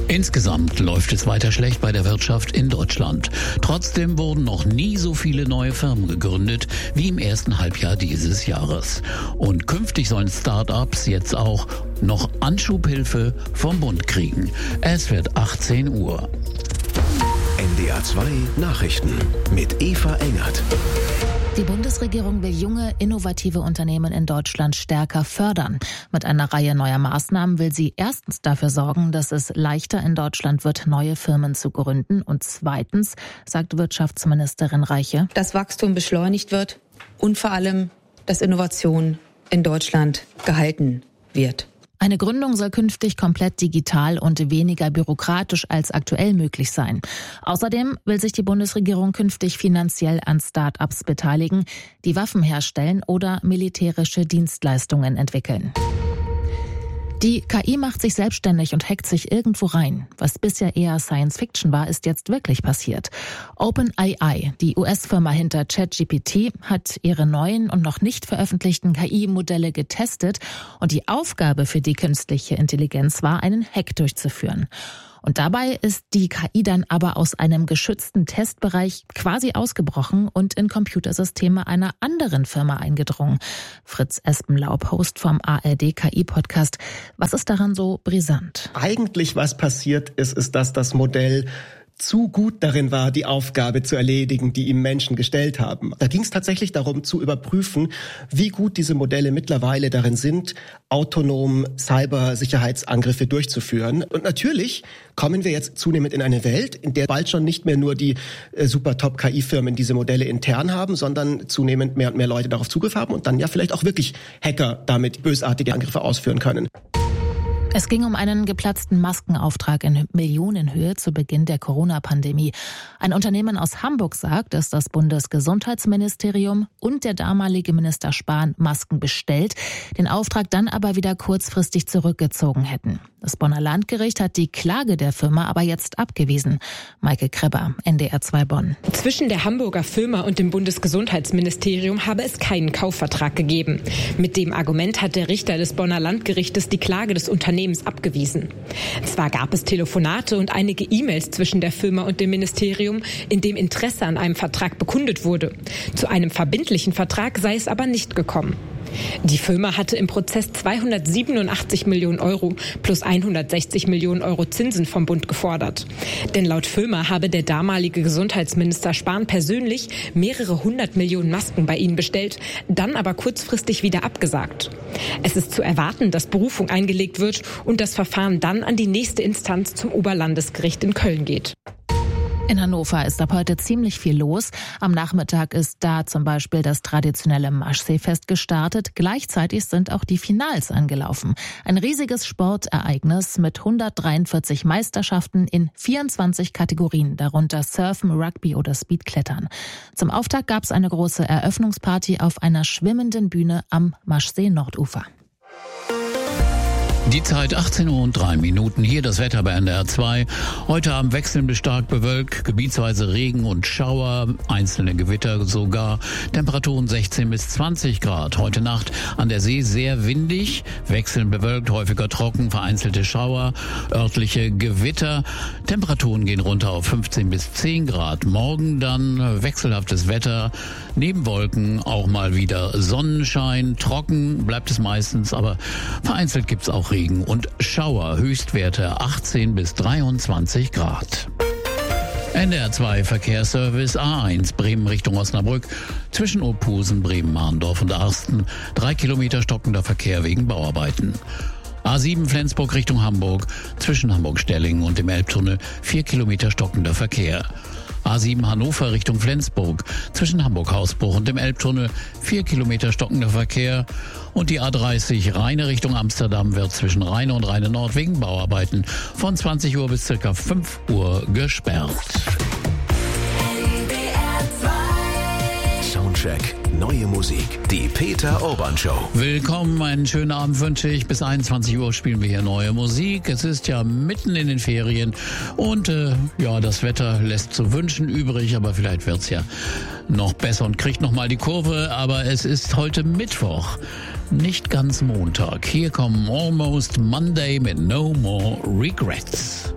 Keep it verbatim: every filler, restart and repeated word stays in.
Insgesamt läuft es weiter schlecht bei der Wirtschaft in Deutschland. Trotzdem wurden noch nie so viele neue Firmen gegründet wie im ersten Halbjahr dieses Jahres. Und künftig sollen Start-ups jetzt auch noch Anschubhilfe vom Bund kriegen. Es wird achtzehn Uhr. N D R zwei Nachrichten mit Eva Engert. Die Bundesregierung will junge, innovative Unternehmen in Deutschland stärker fördern. Mit einer Reihe neuer Maßnahmen will sie erstens dafür sorgen, dass es leichter in Deutschland wird, neue Firmen zu gründen. Und zweitens, sagt Wirtschaftsministerin Reiche, dass Wachstum beschleunigt wird und vor allem, dass Innovation in Deutschland gehalten wird. Eine Gründung soll künftig komplett digital und weniger bürokratisch als aktuell möglich sein. Außerdem will sich die Bundesregierung künftig finanziell an Start-ups beteiligen, die Waffen herstellen oder militärische Dienstleistungen entwickeln. Die K I macht sich selbstständig und hackt sich irgendwo rein. Was bisher eher Science-Fiction war, ist jetzt wirklich passiert. OpenAI, die U S-Firma hinter ChatGPT, hat ihre neuen und noch nicht veröffentlichten K I-Modelle getestet und die Aufgabe für die künstliche Intelligenz war, einen Hack durchzuführen. Und dabei ist die K I dann aber aus einem geschützten Testbereich quasi ausgebrochen und in Computersysteme einer anderen Firma eingedrungen. Fritz Espenlaub, Host vom A R D-K I-Podcast. Was ist daran so brisant? Eigentlich, was passiert ist, ist, dass das Modell zu gut darin war, die Aufgabe zu erledigen, die ihm Menschen gestellt haben. Da ging es tatsächlich darum, zu überprüfen, wie gut diese Modelle mittlerweile darin sind, autonom Cybersicherheitsangriffe durchzuführen. Und natürlich kommen wir jetzt zunehmend in eine Welt, in der bald schon nicht mehr nur die äh, super Top-K I-Firmen diese Modelle intern haben, sondern zunehmend mehr und mehr Leute darauf Zugriff haben und dann ja vielleicht auch wirklich Hacker damit bösartige Angriffe ausführen können. Es ging um einen geplatzten Maskenauftrag in Millionenhöhe zu Beginn der Corona-Pandemie. Ein Unternehmen aus Hamburg sagt, dass das Bundesgesundheitsministerium und der damalige Minister Spahn Masken bestellt, den Auftrag dann aber wieder kurzfristig zurückgezogen hätten. Das Bonner Landgericht hat die Klage der Firma aber jetzt abgewiesen. Maike Krebber, N D R zwei Bonn. Zwischen der Hamburger Firma und dem Bundesgesundheitsministerium habe es keinen Kaufvertrag gegeben. Mit dem Argument hat der Richter des Bonner Landgerichtes die Klage des Unternehmens abgewiesen. Zwar gab es Telefonate und einige E-Mails zwischen der Firma und dem Ministerium, in dem Interesse an einem Vertrag bekundet wurde. Zu einem verbindlichen Vertrag sei es aber nicht gekommen. Die Firma hatte im Prozess zweihundertsiebenundachtzig Millionen Euro plus hundertsechzig Millionen Euro Zinsen vom Bund gefordert. Denn laut Firma habe der damalige Gesundheitsminister Spahn persönlich mehrere hundert Millionen Masken bei ihnen bestellt, dann aber kurzfristig wieder abgesagt. Es ist zu erwarten, dass Berufung eingelegt wird und das Verfahren dann an die nächste Instanz zum Oberlandesgericht in Köln geht. In Hannover ist ab heute ziemlich viel los. Am Nachmittag ist da zum Beispiel das traditionelle Maschseefest gestartet. Gleichzeitig sind auch die Finals angelaufen. Ein riesiges Sportereignis mit hundertdreiundvierzig Meisterschaften in vierundzwanzig Kategorien, darunter Surfen, Rugby oder Speedklettern. Zum Auftakt gab es eine große Eröffnungsparty auf einer schwimmenden Bühne am Maschsee-Nordufer. Die Zeit achtzehn Uhr und drei Minuten. Hier das Wetter bei N D R zwei. Heute Abend wechselnd stark bewölkt, gebietsweise Regen und Schauer, einzelne Gewitter sogar. Temperaturen sechzehn bis zwanzig Grad. Heute Nacht an der See sehr windig, wechselnd bewölkt, häufiger trocken, vereinzelte Schauer, örtliche Gewitter. Temperaturen gehen runter auf fünfzehn bis zehn Grad. Morgen dann wechselhaftes Wetter, neben Wolken auch mal wieder Sonnenschein. Trocken bleibt es meistens, aber vereinzelt gibt's auch Regen und Schauer, Höchstwerte achtzehn bis dreiundzwanzig Grad. N D R zwei Verkehrsservice A eins Bremen Richtung Osnabrück zwischen Ophusen, Bremen-Mahndorf und Arsten. Drei Kilometer stockender Verkehr wegen Bauarbeiten. A sieben Flensburg Richtung Hamburg zwischen Hamburg-Stellingen und dem Elbtunnel. Vier Kilometer stockender Verkehr. A sieben Hannover Richtung Flensburg zwischen Hamburg-Hausbruch und dem Elbtunnel. Vier Kilometer stockender Verkehr. Und die A dreißig Rheine Richtung Amsterdam wird zwischen Rheine und Rheine Nord wegen Bauarbeiten von zwanzig Uhr bis circa fünf Uhr gesperrt. Soundcheck. Neue Musik. Die Peter Urban Show. Willkommen, einen schönen Abend wünsche ich. Bis einundzwanzig Uhr spielen wir hier neue Musik. Es ist ja mitten in den Ferien und äh, ja, das Wetter lässt zu wünschen übrig, aber vielleicht wird's ja noch besser und kriegt noch mal die Kurve. Aber es ist heute Mittwoch, nicht ganz Montag. Hier kommen Almost Monday mit No More Regrets.